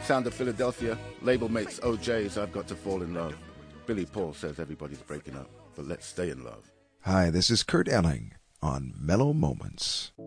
Sound of Philadelphia, label mates OJ's I've Got to Fall in Love. Billy Paul says everybody's breaking up, but let's stay in love. Hi, this is Kurt Elling on Mellow Moments.